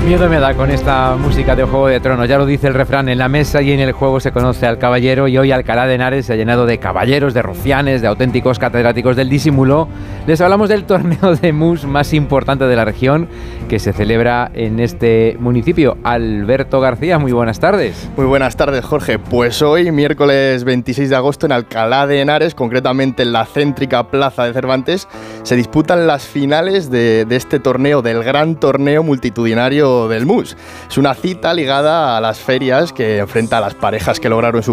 Miedo me da con esta música de Juego de Tronos. Ya lo dice el refrán, en la mesa y en el juego se conoce al caballero, y hoy Alcalá de Henares se ha llenado de caballeros, de rufianes, de auténticos catedráticos del disimulo. Les hablamos del torneo de mus más importante de la región que se celebra en este municipio. Alberto García, muy buenas tardes. Muy buenas tardes, Jorge. Pues hoy, miércoles 26 de agosto, en Alcalá de Henares, concretamente en la céntrica Plaza de Cervantes, se disputan las finales de este torneo, del gran torneo multitudinario del mus. Es una cita ligada a las ferias que enfrenta a las parejas que lograron su